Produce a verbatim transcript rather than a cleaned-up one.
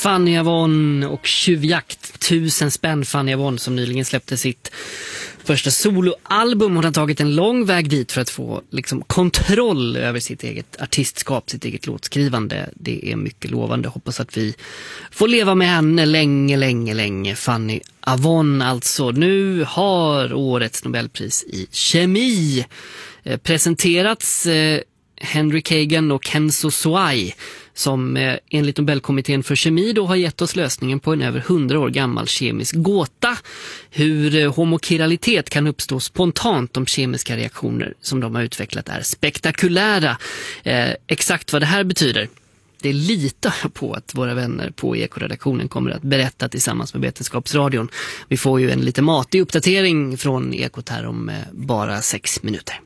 Fanny Avon och Tjuvjakt, tusen spänn. Fanny Avon som nyligen släppte sitt första soloalbum. Hon har tagit en lång väg dit för att få liksom kontroll över sitt eget artistskap, sitt eget låtskrivande. Det är mycket lovande. Hoppas att vi får leva med henne länge, länge, länge. Fanny Avon alltså. Nu har årets Nobelpris i kemi eh, presenterats. Eh, Henry Kagan och Kenzo Swai som eh, enligt Nobelkommittén för kemi då har gett oss lösningen på en över hundra år gammal kemisk gåta. Hur eh, homokiralitet kan uppstå spontant om kemiska reaktioner som de har utvecklat är spektakulära. Eh, exakt vad det här betyder, det litar jag på att våra vänner på Eko-redaktionen kommer att berätta tillsammans med Vetenskapsradion. Vi får ju en lite matig uppdatering från Ekot här om eh, bara sex minuter.